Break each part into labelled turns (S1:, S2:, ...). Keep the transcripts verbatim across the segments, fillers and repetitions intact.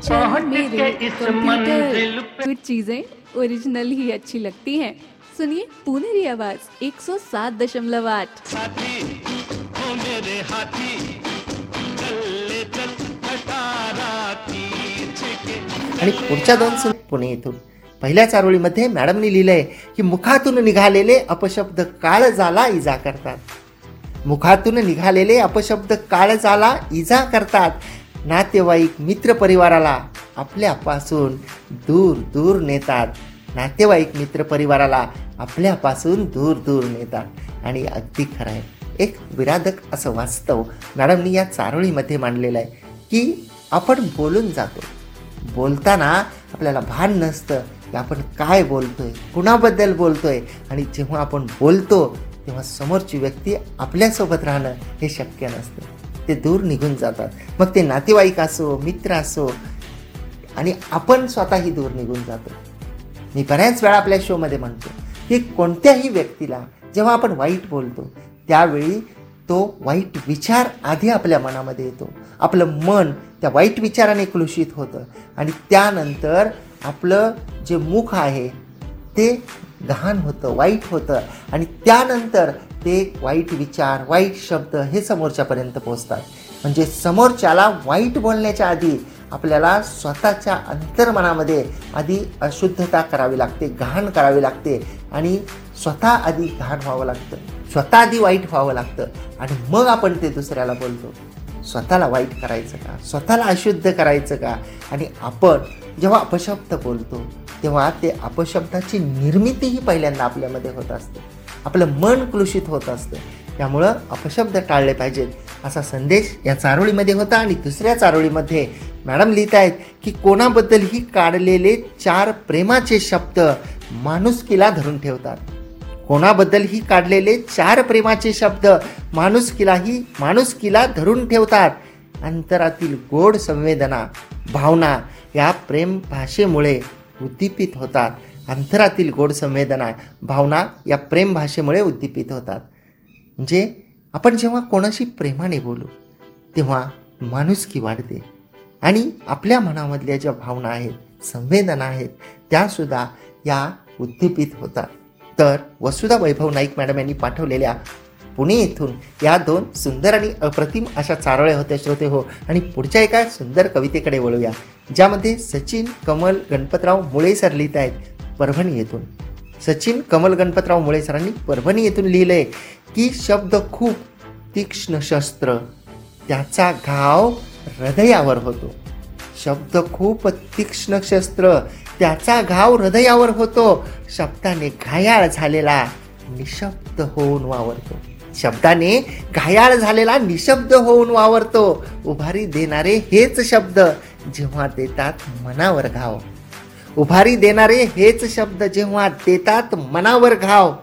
S1: चल
S2: पहुंच
S1: मेरे
S2: के इस मंजिल
S1: कंप्यूटर।
S2: पे।
S1: कुछ चीजें ओरिजिनल ही अच्छी लगती हैं। सुनिए पुनेरी आवाज एक सौ सात दशमलव आठ।
S2: साथी हो मेरे हाथी, चल ले चल खटारा खींच
S3: आणि पुढच्या दोन सुन पुणे येथून पहिल्या चारोळीमध्ये मॅडमनी लिहिलंय की मुखातून निघालेले अपशब्द काळजाला इजा करतात. मुखातून निघालेले अपशब्द काळजाला इजा करतात. नातेवाईक मित्र परिवाराला आपल्यापासून दूर दूर नेतात. नातेवाईक मित्र परिवाराला आपल्यापासून दूर दूर नेतात. आणि अगदी खरं आहे, एक विराधक असं वास्तव मॅडमनी या चारोळीमध्ये मांडलेलं आहे की आपण बोलून जातो. बोलताना आपल्याला भान नसतं की आपण काय बोलतोय, कुणाबद्दल बोलतोय. आणि जेव्हा आपण बोलतो तेव्हा समोरची व्यक्ती आपल्यासोबत राहणं हे शक्य नसतं. ते दूर निघून जातात. मग ते नातेवाईक असो, मित्र असो, आणि आपण स्वतःही दूर निघून जातो. मी बऱ्याच वेळा आपल्या शोमध्ये म्हणतो की कोणत्याही व्यक्तीला जेव्हा आपण वाईट बोलतो त्यावेळी तो वाईट विचार आधी आपल्या मनामध्ये येतो. आपलं मन त्या वाईट विचाराने कलुषित होतं आणि त्यानंतर आपलं जे मुख आहे ते गहाण होतं, वाईट होतं. आणि त्यानंतर ते वाईट विचार, वाईट शब्द हे समोरच्यापर्यंत पोहोचतात. म्हणजे समोरच्याला वाईट बोलण्याच्या आधी आपल्याला स्वतःच्या अंतर्मनामध्ये आधी अशुद्धता करावी लागते, घाण करावी लागते. आणि स्वतः आधी घाण व्हावं लागतं, स्वतः आधी वाईट व्हावं लागतं. आणि मग आपण ते दुसऱ्याला बोलतो. स्वतःला वाईट करायचं का, स्वतःला अशुद्ध करायचं का. आणि आपण जेव्हा अपशब्द बोलतो तेव्हा ते अपशब्दाची निर्मितीही पहिल्यांदा आपल्यामध्ये होत असते. आपलं मन कलुषित होत असतं. त्यामुळं अपशब्द टाळले पाहिजेत असा संदेश या चारोळीमध्ये होता. आणि दुसऱ्या चारोळीमध्ये मॅडम लिहित आहेत की कोणाबद्दलही काढलेले चार प्रेमाचे शब्द माणुसकीला धरून ठेवतात. कोणाबद्दलही काढलेले चार प्रेमाचे शब्द माणुसकीलाही माणुसकीला धरून ठेवतात. अंतरातील गोड संवेदना, भावना या प्रेम भाषेमुळे उद्दीपित होतात. अंतरातील गोड संवेदना, भावना या प्रेम भाषेमुळे उद्दीपित होतात. म्हणजे आपण जेव्हा कोणाशी प्रेमाने बोलू तेव्हा माणुसकी वाढते आणि आपल्या मनामधल्या ज्या भावना आहेत, संवेदना आहेत, त्यासुद्धा या उद्दीपित होतात. तर वसुधा वैभव नाईक मॅडम यांनी पाठवलेल्या पुणे येथून या दोन सुंदर आणि अप्रतिम अशा चारोळ्या होत्या श्रोते हो. आणि पुढच्या एका सुंदर कवितेकडे वळूया, ज्यामध्ये सचिन कमल गणपतराव मुळे सर लिहित आहेत परभणी येथून. सचिन कमल गणपतराव मुळे सरांनी परभणी येथून लिहिलंय की शब्द खूप तीक्ष्ण शस्त्र, त्याचा घाव हृदयावर होतो. शब्द खूप तीक्ष्ण शस्त्र, त्याचा घाव हृदयावर होतो. शब्दाने घायाळ झालेला निशब्द होऊन वावरतो. शब्दाने घायाळ झालेला निशब्द होऊन वावरतो. उभारी देणारे हेच शब्द जेव्हा देतात मनावर घाव. उभारी देणारे हेच शब्द जेव्हा देतात मनावर घाव.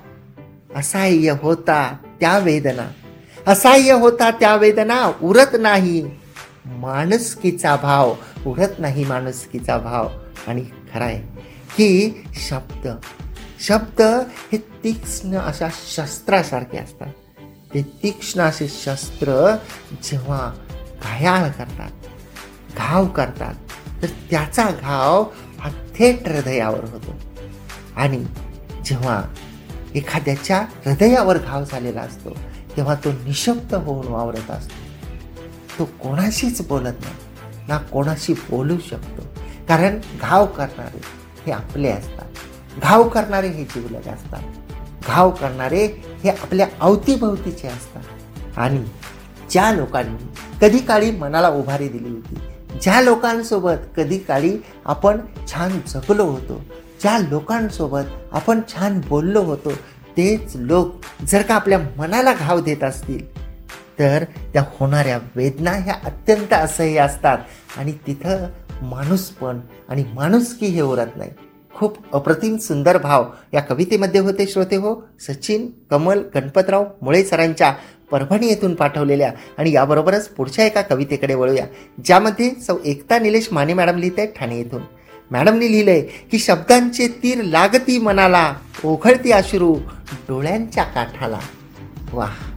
S3: असह्य होता त्या वेदना, असह्य होता त्या वेदना, उरत नाही माणुसकीचा भाव, उरत नाही माणुसकीचा भाव. आणि खरं आहे की शब्द शब्द हे तीक्ष्ण अशा शस्त्रासारखे असतात. ते तीक्ष्ण असे शस्त्र जेव्हा घायाळ करतात, घाव करतात, तर त्याचा घाव हा थेट हृदयावर होतो. आणि जेव्हा एखाद्याच्या हृदयावर घाव झालेला असतो तेव्हा तो निशब्द होऊन वावरत असतो. तो कोणाशीच बोलत नाही, ना कोणाशी बोलू शकतो. कारण घाव करणारे हे आपले असतात, घाव करणारे हे जिवलग असतात, घाव करणारे हे आपल्या अवतीभवतीचे असतात. आणि ज्या लोकांनी कधी काळी मनाला उभारी दिली होती, ज्या लोकांसोबत कधी काळी आपण छान जगलो होतो, ज्या लोकांसोबत आपण छान बोललो होतो, तेच लोक जर का आपल्या मनाला घाव देत असतील तर त्या होणाऱ्या वेदना ह्या अत्यंत असह्य असतात. आणि तिथं माणूसपण आणि माणुसकी हे उरत नाही. खूप अप्रतिम सुंदर भाव या कवितेमध्ये होते श्रोते हो. सचिन कमल गणपतराव मुळे सरांच्या परभणी येथून पाठवलेल्या. आणि याबरोबरच पुढच्या एका कवितेकडे वळूया, ज्यामध्ये सौ एकता निलेश माने मॅडम लिहित आहेत ठाणे येथून. मॅडमनी लिहिलंय की शब्दांचे तीर लागती मनाला, ओघळती अश्रू डोळ्यांच्या काठाला. वाह,